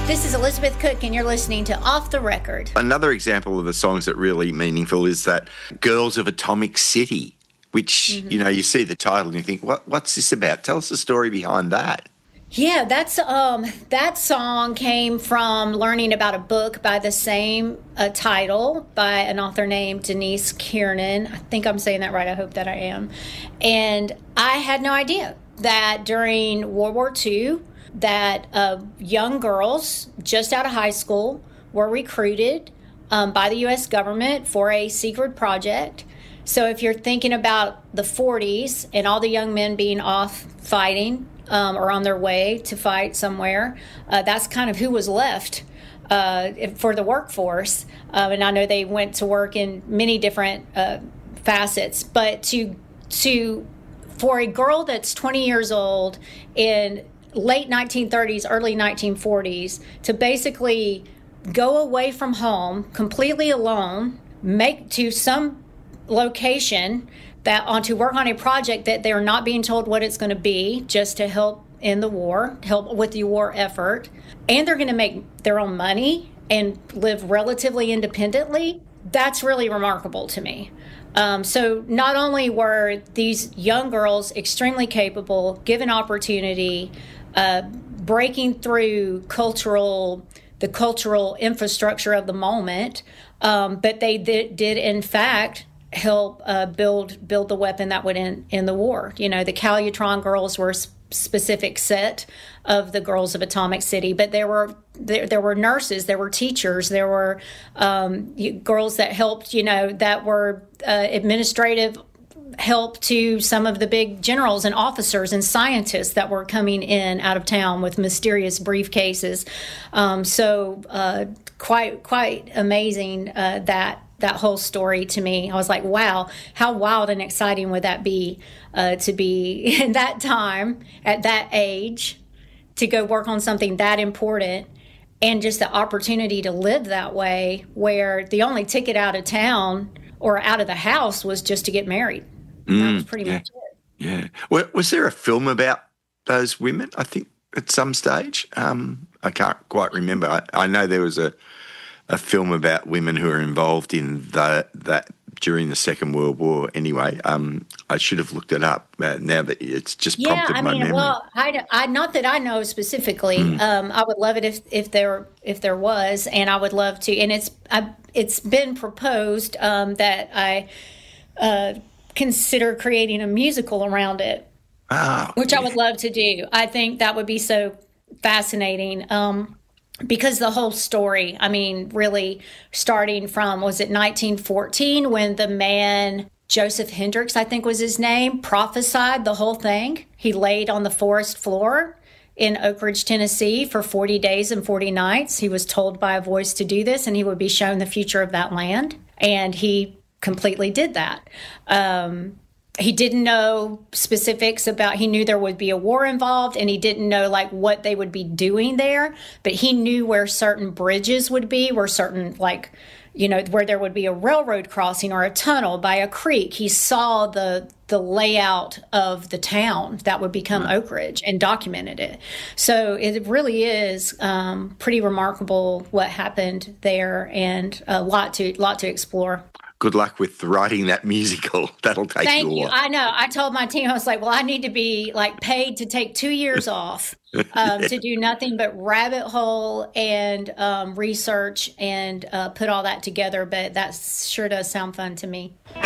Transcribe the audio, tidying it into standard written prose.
This is Elizabeth Cook, and you're listening to Off the Record. Another example of the songs that really meaningful is that Girls of Atomic City, which, you see the title and you think, what's this about? Tell us the story behind that. Yeah, that song came from learning about a book by the same title by an author named Denise Kiernan. I think I'm saying that right. I hope that I am. And I had no idea that during World War II, that young girls just out of high school were recruited by the U.S. government for a secret project. So if you're thinking about the 40s and all the young men being off fighting or on their way to fight somewhere, that's kind of who was left for the workforce. And I know they went to work in many different facets. But for a girl that's 20 years old in late 1930s, early 1940s, to basically go away from home completely alone, make to some location to work on a project that they're not being told what it's going to be, just to help in the war, help with the war effort, and they're going to make their own money and live relatively independently. That's really remarkable to me. So not only were these young girls extremely capable, given opportunity, breaking through the cultural infrastructure of the moment, but they did in fact help build the weapon that would end the war. The Calutron girls were a specific set of the Girls of Atomic City, but there were nurses, there were teachers, there were girls that helped, that were administrative help to some of the big generals and officers and scientists that were coming in out of town with mysterious briefcases. So quite amazing that whole story to me. I was like, wow, how wild and exciting would that be to be in that time, at that age, to go work on something that important, and just the opportunity to live that way, where the only ticket out of town or out of the house was just to get married. That was pretty much it. Yeah. Was there a film about those women, I think, at some stage? I can't quite remember. I know there was a film about women who were involved in that during the Second World War. Anyway, I should have looked it up. Now that it's just prompted my memory. Well, I not that I know specifically. I would love it if there was, and I would love to. And it's been proposed that I consider creating a musical around it, which I would love to do. I think that would be so fascinating. Because the whole story, really starting from, was it 1914 when the man, Joseph Hendricks, I think was his name, prophesied the whole thing. He laid on the forest floor in Oak Ridge, Tennessee for 40 days and 40 nights. He was told by a voice to do this, and he would be shown the future of that land. And he completely did that. He didn't know specifics he knew there would be a war involved, and he didn't know what they would be doing there, but he knew where certain bridges would be, where certain where there would be a railroad crossing or a tunnel by a creek. He saw the layout of the town that would become Oak Ridge and documented it. So it really is pretty remarkable what happened there, and a lot to explore. Good luck with writing that musical. That'll take you a while. Thank you. I know. I told my team, I was like, well, I need to be paid to take 2 years off to do nothing but rabbit hole and research and put all that together. But that sure does sound fun to me.